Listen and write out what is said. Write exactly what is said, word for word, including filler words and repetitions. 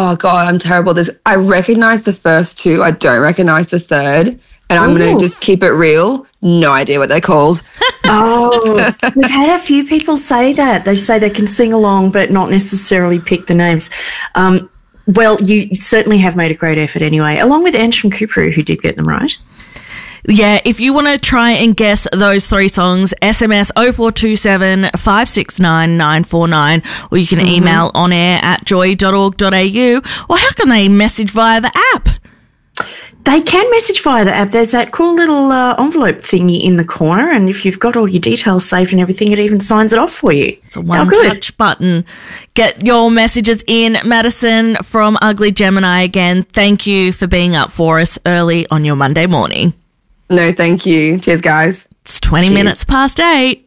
Oh, God, I'm terrible. There's, I recognise the first two. I don't recognise the third. And I'm going to just keep it real. No idea what they're called. Oh, we've had a few people say that. They say they can sing along but not necessarily pick the names. Um, well, you certainly have made a great effort anyway, along with Ange from Cooperoo, who did get them right. Yeah, if you want to try and guess those three songs, S M S oh four two seven, five six nine, nine four nine, or you can mm-hmm. email on air at joy dot org dot a u, or how can they message via the app? They can message via the app. There's that cool little uh, envelope thingy in the corner, and if you've got all your details saved and everything, it even signs it off for you. It's a one-touch button. Get your messages in. Madison from Ugly Gemini again, thank you for being up for us early on your Monday morning. No, thank you. Cheers, guys. It's twenty Cheers. minutes past eight.